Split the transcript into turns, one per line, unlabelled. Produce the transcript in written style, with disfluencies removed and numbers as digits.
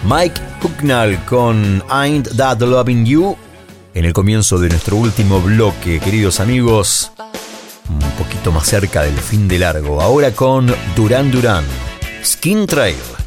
Mike Hucknall con Ain't That Loving You. En el comienzo de nuestro último bloque, queridos amigos, un poquito más cerca del fin de largo. Ahora con Duran Duran, Skin Trail.